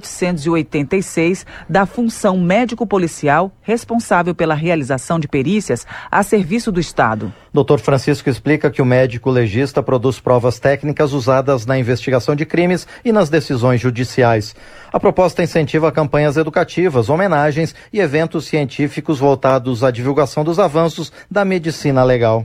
1886 da função médico-policial responsável pela realização de perícias a serviço do Estado. Dr. Francisco explica que o médico legista produz provas técnicas usadas na investigação de crimes e nas decisões judiciais. A proposta incentiva campanhas educativas, homenagens e eventos científicos voltados à divulgação dos avanços da medicina legal.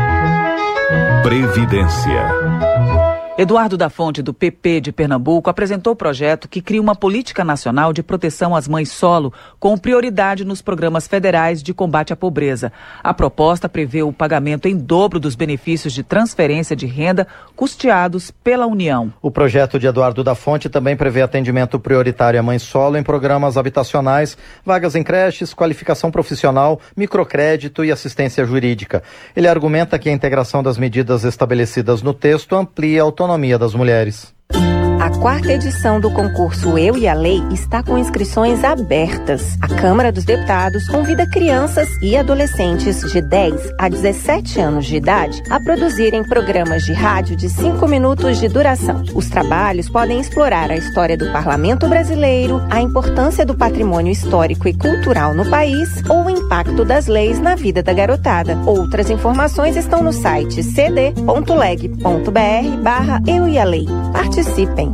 Previdência. Eduardo da Fonte, do PP de Pernambuco, apresentou o projeto que cria uma política nacional de proteção às mães solo, com prioridade nos programas federais de combate à pobreza. A proposta prevê o pagamento em dobro dos benefícios de transferência de renda custeados pela União. O projeto de Eduardo da Fonte também prevê atendimento prioritário à mãe solo em programas habitacionais, vagas em creches, qualificação profissional, microcrédito e assistência jurídica. Ele argumenta que a integração das medidas estabelecidas no texto amplia a autonomia das mulheres. A 4ª edição do concurso Eu e a Lei está com inscrições abertas. A Câmara dos Deputados convida crianças e adolescentes de 10 a 17 anos de idade a produzirem programas de rádio de 5 minutos de duração. Os trabalhos podem explorar a história do Parlamento brasileiro, a importância do patrimônio histórico e cultural no país ou o impacto das leis na vida da garotada. Outras informações estão no site cd.leg.br/Eu e a Lei. Participem.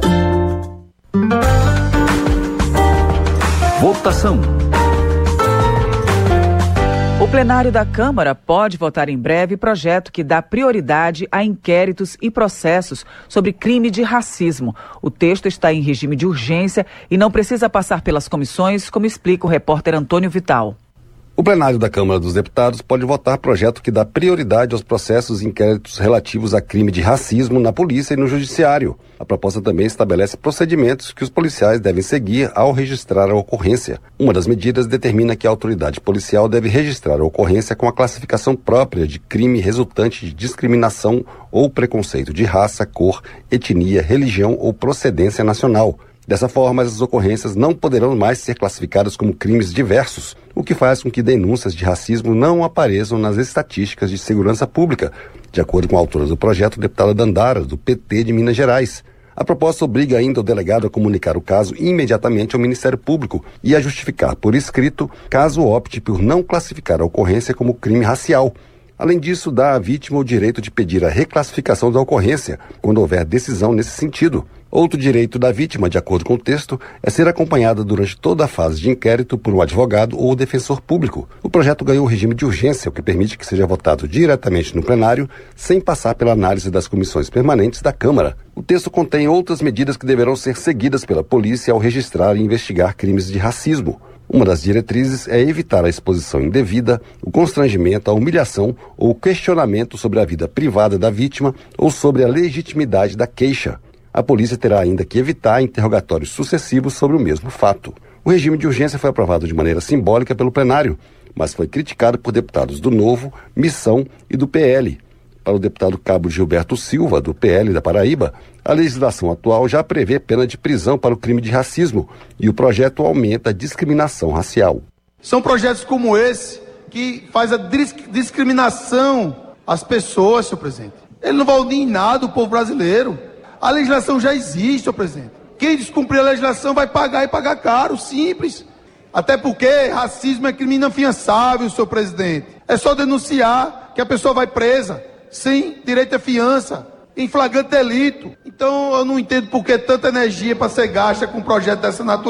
Votação. O plenário da Câmara pode votar em breve projeto que dá prioridade a inquéritos e processos sobre crime de racismo. O texto está em regime de urgência e não precisa passar pelas comissões, como explica o repórter Antônio Vital. O plenário da Câmara dos Deputados pode votar projeto que dá prioridade aos processos e inquéritos relativos a crime de racismo na polícia e no judiciário. A proposta também estabelece procedimentos que os policiais devem seguir ao registrar a ocorrência. Uma das medidas determina que a autoridade policial deve registrar a ocorrência com a classificação própria de crime resultante de discriminação ou preconceito de raça, cor, etnia, religião ou procedência nacional. Dessa forma, as ocorrências não poderão mais ser classificadas como crimes diversos, o que faz com que denúncias de racismo não apareçam nas estatísticas de segurança pública, de acordo com a autora do projeto, deputada Dandara, do PT de Minas Gerais. A proposta obriga ainda o delegado a comunicar o caso imediatamente ao Ministério Público e a justificar por escrito caso opte por não classificar a ocorrência como crime racial. Além disso, dá à vítima o direito de pedir a reclassificação da ocorrência, quando houver decisão nesse sentido. Outro direito da vítima, de acordo com o texto, é ser acompanhada durante toda a fase de inquérito por um advogado ou defensor público. O projeto ganhou regime de urgência, o que permite que seja votado diretamente no plenário, sem passar pela análise das comissões permanentes da Câmara. O texto contém outras medidas que deverão ser seguidas pela polícia ao registrar e investigar crimes de racismo. Uma das diretrizes é evitar a exposição indevida, o constrangimento, a humilhação ou o questionamento sobre a vida privada da vítima ou sobre a legitimidade da queixa. A polícia terá ainda que evitar interrogatórios sucessivos sobre o mesmo fato. O regime de urgência foi aprovado de maneira simbólica pelo plenário, mas foi criticado por deputados do Novo, Missão e do PL. Para o deputado Cabo Gilberto Silva, do PL da Paraíba, a legislação atual já prevê pena de prisão para o crime de racismo e o projeto aumenta a discriminação racial. São projetos como esse que faz a discriminação às pessoas, senhor presidente. Ele não vai unir em nada o povo brasileiro. A legislação já existe, senhor presidente. Quem descumprir a legislação vai pagar e pagar caro, simples. Até porque racismo é crime inafiançável, senhor presidente. É só denunciar que a pessoa vai presa, sem direito à fiança, em flagrante delito. Então eu não entendo por que tanta energia para ser gasta com um projeto dessa natureza.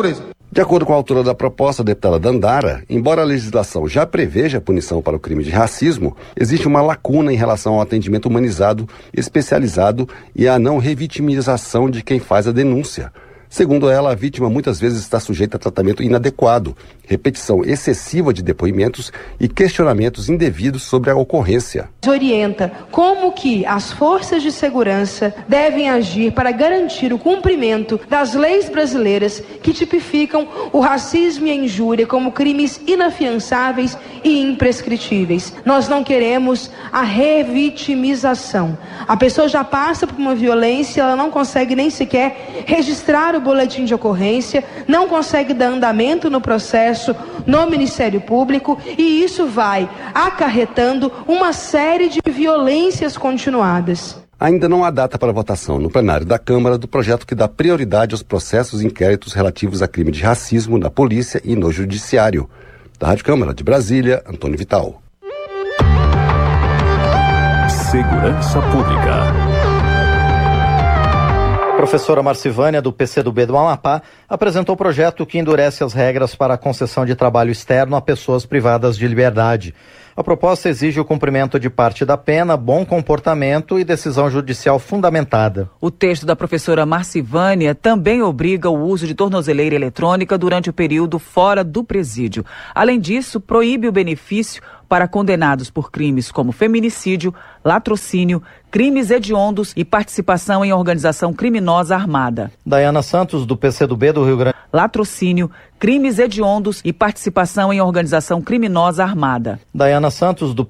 De acordo com a autora da proposta, a deputada Dandara, embora a legislação já preveja punição para o crime de racismo, existe uma lacuna em relação ao atendimento humanizado, especializado e à não revitimização de quem faz a denúncia. Segundo ela, a vítima muitas vezes está sujeita a tratamento inadequado, repetição excessiva de depoimentos e questionamentos indevidos sobre a ocorrência. Orienta como que as forças de segurança devem agir para garantir o cumprimento das leis brasileiras que tipificam o racismo e a injúria como crimes inafiançáveis e imprescritíveis. Nós não queremos a revitimização. A pessoa já passa por uma violência, ela não consegue nem sequer registrar o boletim de ocorrência, não consegue dar andamento no processo no Ministério Público e isso vai acarretando uma série de violências continuadas. Ainda não há data para votação no plenário da Câmara do projeto que dá prioridade aos processos e inquéritos relativos a crime de racismo na polícia e no judiciário. Da Rádio Câmara de Brasília, Antônio Vital. Segurança Pública. A professora Marcivânia, do PCdoB do Amapá, apresentou o projeto que endurece as regras para a concessão de trabalho externo a pessoas privadas de liberdade. A proposta exige o cumprimento de parte da pena, bom comportamento e decisão judicial fundamentada. O texto da professora Marcivânia também obriga o uso de tornozeleira eletrônica durante o período fora do presídio. Além disso, proíbe o benefício para condenados por crimes como feminicídio, latrocínio, crimes hediondos e participação em organização criminosa armada. Daiana Santos, do PCdoB do Rio Grande. Latrocínio, crimes hediondos e participação em organização criminosa armada. Daiana Santos, do